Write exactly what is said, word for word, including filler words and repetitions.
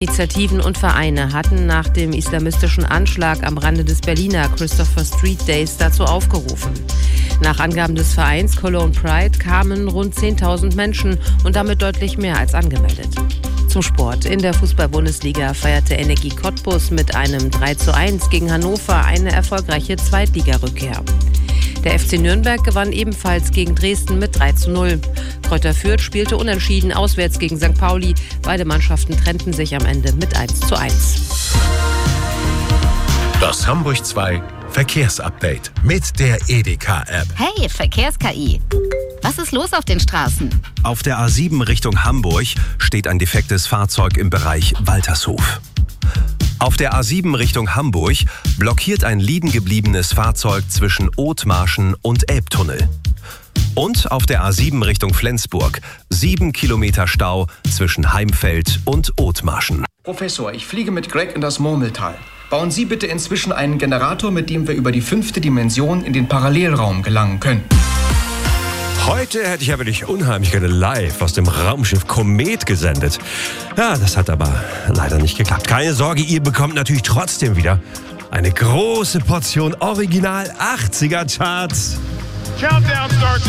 Initiativen und Vereine hatten nach dem islamistischen Anschlag am Rande des Berliner Christopher Street Days dazu aufgerufen. Nach Angaben des Vereins Cologne Pride kamen rund zehntausend Menschen und damit deutlich mehr als angemeldet. Zum Sport. In der Fußball-Bundesliga feierte Energie Cottbus mit einem drei zu eins gegen Hannover eine erfolgreiche Zweitligarückkehr. Der F C Nürnberg gewann ebenfalls gegen Dresden mit drei zu null. Kräuter Fürth spielte unentschieden auswärts gegen Sankt Pauli. Beide Mannschaften trennten sich am Ende mit eins zu eins. Das Hamburg zwei Verkehrsupdate mit der Edeka-App. Hey, Verkehrs-K I. Was ist los auf den Straßen? Auf der A sieben Richtung Hamburg steht ein defektes Fahrzeug im Bereich Waltershof. Auf der A sieben Richtung Hamburg blockiert ein liegengebliebenes Fahrzeug zwischen Othmarschen und Elbtunnel. Und auf der A sieben Richtung Flensburg sieben Kilometer Stau zwischen Heimfeld und Othmarschen. Professor, ich fliege mit Greg in das Murmeltal. Bauen Sie bitte inzwischen einen Generator, mit dem wir über die fünfte Dimension in den Parallelraum gelangen können. Heute hätte ich ja wirklich unheimlich gerne live aus dem Raumschiff Komet gesendet. Ja, das hat aber leider nicht geklappt. Keine Sorge, ihr bekommt natürlich trotzdem wieder eine große Portion Original achtziger Charts. Countdown starts